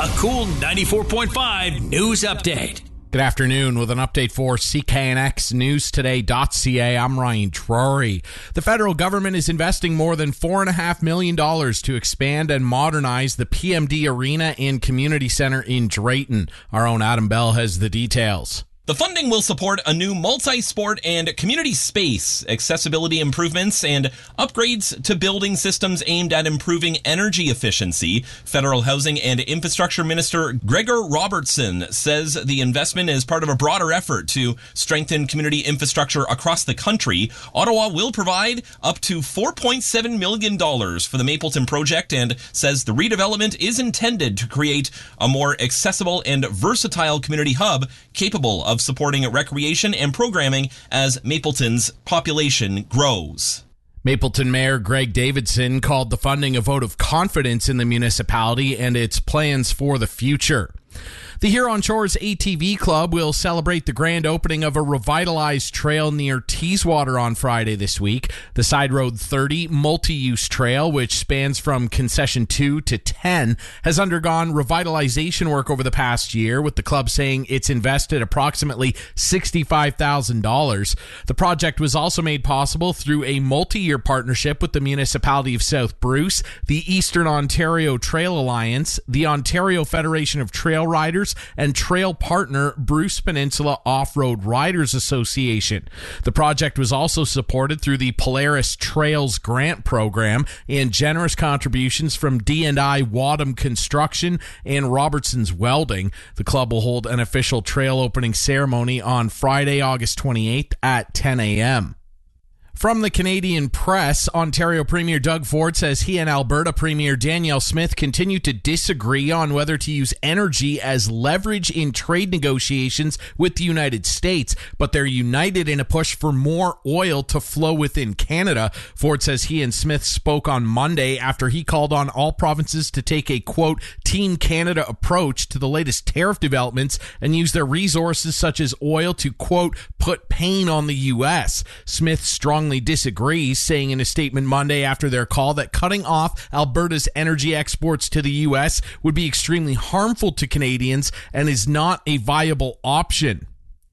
A cool 94.5 news update. Good afternoon with an update for CKNXNewsToday.ca. I'm Ryan Drury. The federal government is investing more than $4.5 million to expand and modernize the PMD Arena and Community Center in Drayton. Our own Adam Bell has the details. The funding will support a new multi-sport and community space, accessibility improvements, and upgrades to building systems aimed at improving energy efficiency. Federal Housing and Infrastructure Minister Gregor Robertson says the investment is part of a broader effort to strengthen community infrastructure across the country. Ottawa will provide up to $4.7 million for the Mapleton project and says the redevelopment is intended to create a more accessible and versatile community hub capable of supporting recreation and programming as Mapleton's population grows. Mapleton Mayor Greg Davidson called the funding a vote of confidence in the municipality and its plans for the future. The Huron Shores ATV Club will celebrate the grand opening of a revitalized trail near Teeswater on Friday this week. The Side Road 30 multi-use trail, which spans from Concession 2 to 10, has undergone revitalization work over the past year, with the club saying it's invested approximately $65,000. The project was also made possible through a multi-year partnership with the municipality of South Bruce, the Eastern Ontario Trail Alliance, the Ontario Federation of Trail Riders, and trail partner Bruce Peninsula Off-Road Riders Association. The project was also supported through the Polaris Trails Grant Program and generous contributions from D&I Wadham Construction and Robertson's Welding. The club will hold an official trail opening ceremony on Friday, August 28th at 10 a.m. From the Canadian Press, Ontario Premier Doug Ford says he and Alberta Premier Danielle Smith continue to disagree on whether to use energy as leverage in trade negotiations with the United States, but they're united in a push for more oil to flow within Canada. Ford says he and Smith spoke on Monday after he called on all provinces to take a, quote, Team Canada approach to the latest tariff developments and use their resources such as oil to, quote, put pain on the U.S. Smith strongly disagrees, saying in a statement Monday after their call that cutting off Alberta's energy exports to the U.S. would be extremely harmful to Canadians and is not a viable option.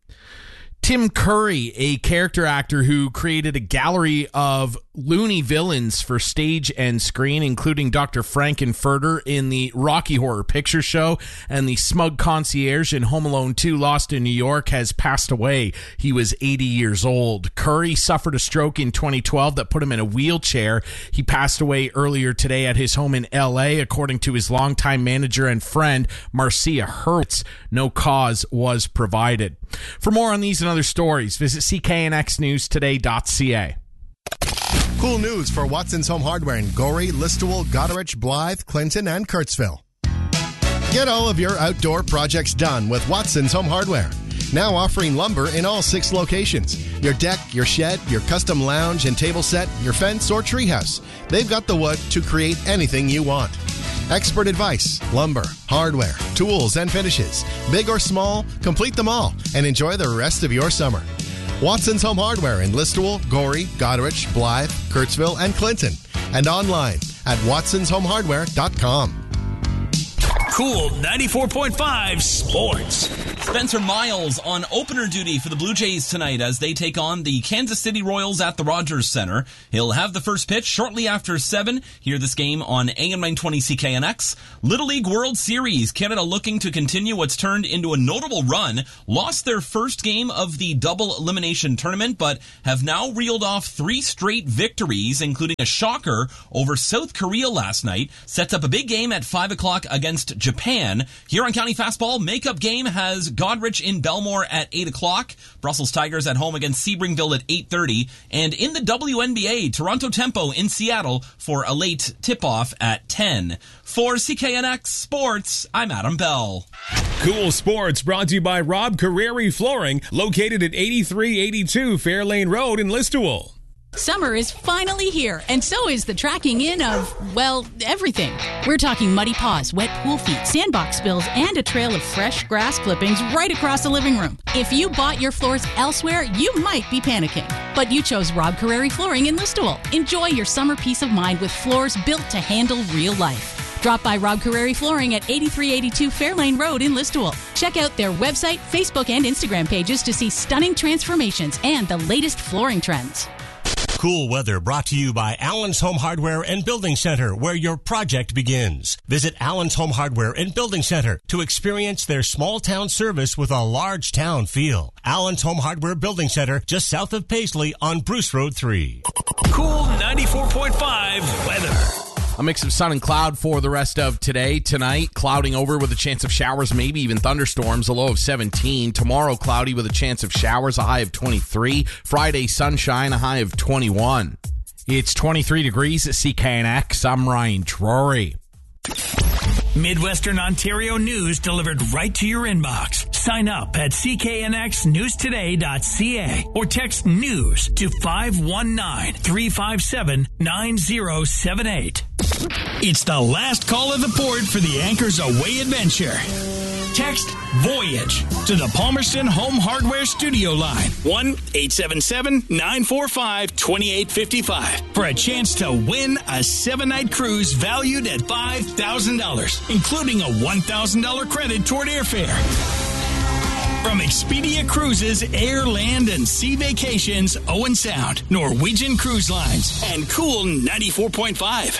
Tim Curry, a character actor who created a gallery of loony villains for stage and screen, including Dr. Frankenfurter in the Rocky Horror Picture Show and the smug concierge in Home Alone 2 Lost in New York, has passed away. He was 80 years old. Curry suffered a stroke in 2012 that put him in a wheelchair. He passed away earlier today at his home in L.A., according to his longtime manager and friend, Marcia Hurwitz. No cause was provided. For more on these and other stories, visit CKNXNewsToday.ca. Cool news for Watson's Home Hardware in Gorey, Listowel, Goderich, Blythe, Clinton, and Kurtzville. Get all of your outdoor projects done with Watson's Home Hardware. Now offering lumber in all 6 locations. Your deck, your shed, your custom lounge and table set, your fence, or treehouse. They've got the wood to create anything you want. Expert advice, lumber, hardware, tools, and finishes. Big or small, complete them all and enjoy the rest of your summer. Watson's Home Hardware in Listowel, Gorey, Goderich, Blythe, Kurtzville, and Clinton. And online at watsonshomehardware.com. Cool 94.5 Sports. Spencer Miles on opener duty for the Blue Jays tonight as they take on the Kansas City Royals at the Rogers Center. He'll have the first pitch shortly after 7. Hear this game on AM 920 CKNX. Little League World Series. Canada looking to continue what's turned into a notable run. Lost their first game of the double elimination tournament, but have now reeled off 3 straight victories, including a shocker over South Korea last night. Sets up a big game at 5 o'clock against Japan. Huron County Fastball makeup game has Godrich in Belmore at 8 o'clock. Brussels Tigers at home against Sebringville at 8:30. And in the WNBA, Toronto Tempo in Seattle for a late tip-off at 10. For CKNX Sports, I'm Adam Bell. Cool Sports brought to you by Rob Carreri Flooring, located at 8382 Fairlane Road in Listowel. Summer is finally here, and so is the tracking in of, well, everything. We're talking muddy paws, wet pool feet, sandbox spills, and a trail of fresh grass clippings right across the living room. If you bought your floors elsewhere, you might be panicking. But you chose Rob Carreri Flooring in Listowel. Enjoy your summer peace of mind with floors built to handle real life. Drop by Rob Carreri Flooring at 8382 Fairlane Road in Listowel. Check out their website, Facebook, and Instagram pages to see stunning transformations and the latest flooring trends. Cool weather brought to you by Allen's Home Hardware and Building Center, where your project begins. Visit Allen's Home Hardware and Building Center to experience their small town service with a large town feel. Allen's Home Hardware Building Center, just south of Paisley on Bruce Road 3. Cool 94.5 weather. A mix of sun and cloud for the rest of today. Tonight, clouding over with a chance of showers, maybe even thunderstorms, a low of 17. Tomorrow, cloudy with a chance of showers, a high of 23. Friday, sunshine, a high of 21. It's 23 degrees at CKNX. I'm Ryan Drury. Midwestern Ontario news delivered right to your inbox. Sign up at cknxnewstoday.ca or text news to 519-357-9078. It's the last call of the port for the Anchors Away adventure. Text Voyage to the Palmerston Home Hardware Studio line 1-877-945-2855 for a chance to win a 7-night cruise valued at $5,000, including a $1,000 credit toward airfare. From Expedia Cruises, Air, Land, and Sea Vacations, Owen Sound, Norwegian Cruise Lines, and Cool 94.5.